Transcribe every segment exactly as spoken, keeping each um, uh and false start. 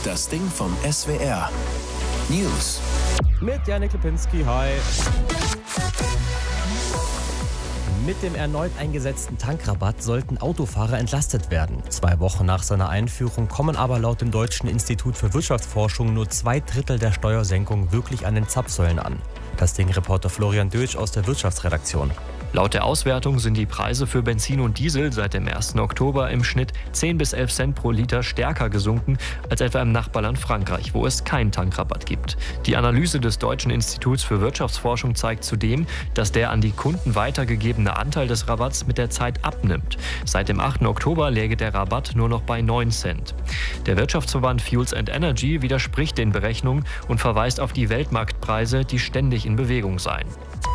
Das Ding vom S W R. News. Mit Janik Lipinski, hi. Mit dem erneut eingesetzten Tankrabatt sollten Autofahrer entlastet werden. Zwei Wochen nach seiner Einführung kommen aber laut dem Deutschen Institut für Wirtschaftsforschung nur zwei Drittel der Steuersenkung wirklich an den Zapfsäulen an. Das Ding-Reporter Florian Dötsch aus der Wirtschaftsredaktion. Laut der Auswertung sind die Preise für Benzin und Diesel seit dem ersten Oktober im Schnitt zehn bis elf Cent pro Liter stärker gesunken als etwa im Nachbarland Frankreich, wo es keinen Tankrabatt gibt. Die Analyse des Deutschen Instituts für Wirtschaftsforschung zeigt zudem, dass der an die Kunden weitergegebene Anteil des Rabatts mit der Zeit abnimmt. Seit dem achten Oktober läge der Rabatt nur noch bei neun Cent. Der Wirtschaftsverband Fuels and Energy widerspricht den Berechnungen und verweist auf die Weltmarktpreise, die ständig in Bewegung seien.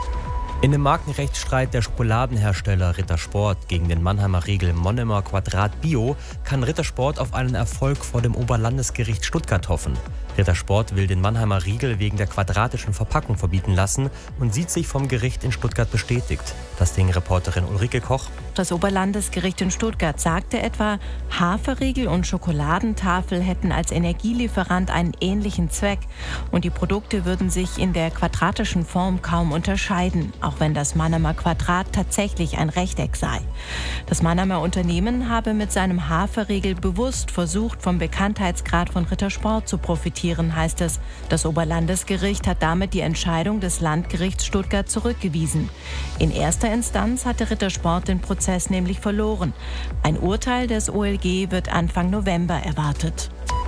In dem Markenrechtsstreit der Schokoladenhersteller Rittersport gegen den Mannheimer Riegel Monomer Quadrat Bio kann Rittersport auf einen Erfolg vor dem Oberlandesgericht Stuttgart hoffen. Rittersport will den Mannheimer Riegel wegen der quadratischen Verpackung verbieten lassen und sieht sich vom Gericht in Stuttgart bestätigt. Das Ding-Reporterin Ulrike Koch. Das Oberlandesgericht in Stuttgart sagte etwa, Haferriegel und Schokoladentafel hätten als Energielieferant einen ähnlichen Zweck und die Produkte würden sich in der quadratischen Form kaum unterscheiden, auch wenn das Mannheimer Quadrat tatsächlich ein Rechteck sei. Das Mannheimer Unternehmen habe mit seinem Haferriegel bewusst versucht, vom Bekanntheitsgrad von Rittersport zu profitieren, heißt es. Das Oberlandesgericht hat damit die Entscheidung des Landgerichts Stuttgart zurückgewiesen. In erster Instanz hatte Rittersport den Prozess nämlich verloren. Ein Urteil des O L G wird Anfang November erwartet.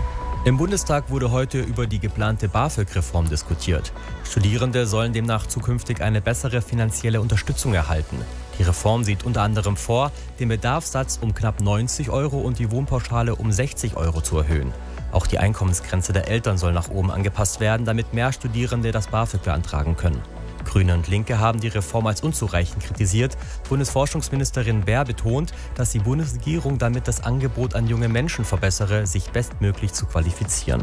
Im Bundestag wurde heute über die geplante BAföG-Reform diskutiert. Studierende sollen demnach zukünftig eine bessere finanzielle Unterstützung erhalten. Die Reform sieht unter anderem vor, den Bedarfssatz um knapp neunzig Euro und die Wohnpauschale um sechzig Euro zu erhöhen. Auch die Einkommensgrenze der Eltern soll nach oben angepasst werden, damit mehr Studierende das BAföG beantragen können. Grüne und Linke haben die Reform als unzureichend kritisiert. Bundesforschungsministerin Baer betont, dass die Bundesregierung damit das Angebot an junge Menschen verbessere, sich bestmöglich zu qualifizieren.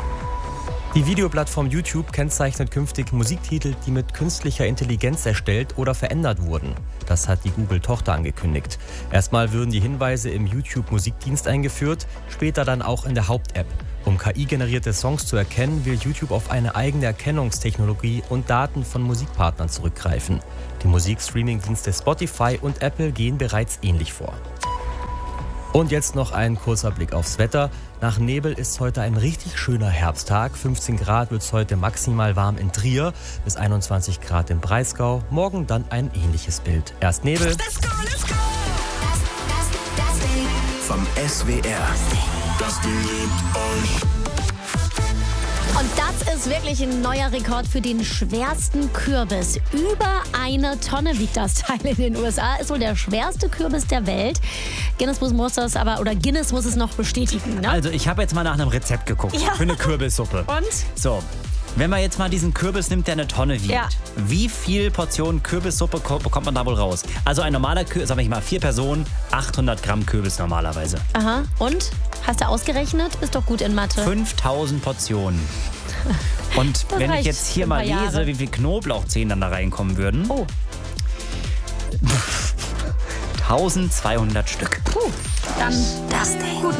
Die Videoplattform YouTube kennzeichnet künftig Musiktitel, die mit künstlicher Intelligenz erstellt oder verändert wurden. Das hat die Google-Tochter angekündigt. Erstmal würden die Hinweise im YouTube-Musikdienst eingeführt, später dann auch in der Haupt-App. Um K I-generierte Songs zu erkennen, will YouTube auf eine eigene Erkennungstechnologie und Daten von Musikpartnern zurückgreifen. Die Musikstreaming-Dienste Spotify und Apple gehen bereits ähnlich vor. Und jetzt noch ein kurzer Blick aufs Wetter. Nach Nebel ist heute ein richtig schöner Herbsttag. fünfzehn Grad wird es heute maximal warm in Trier, bis einundzwanzig Grad im Breisgau. Morgen dann ein ähnliches Bild. Erst Nebel. Let's go, let's go. Das, das, das Ding vom S W R. Das Ding liebt euch. Und das ist wirklich ein neuer Rekord für den schwersten Kürbis. Über eine Tonne wiegt das Teil in den U S A. Ist wohl der schwerste Kürbis der Welt. Guinness muss das aber, oder Guinness muss es noch bestätigen, ne? Also ich habe jetzt mal nach einem Rezept geguckt Ja. für eine Kürbissuppe. Und? So, wenn man jetzt mal diesen Kürbis nimmt, der eine Tonne wiegt, Ja. wie viel Portionen Kürbissuppe ko- bekommt man da wohl raus? Also ein normaler Kürbis, sag ich mal, vier Personen, achthundert Gramm Kürbis normalerweise. Aha. Und? Hast du ausgerechnet? Bist doch gut in Mathe. fünftausend Portionen. Und Das wenn ich reicht jetzt hier für mal ein paar lese, Jahre. wie viel Knoblauchzehen dann da reinkommen würden. Oh. eintausendzweihundert Stück. Puh. Dann Das Ding.